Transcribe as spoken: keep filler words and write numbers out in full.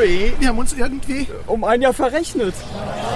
Sorry. Wir haben uns irgendwie... Um ein Jahr verrechnet.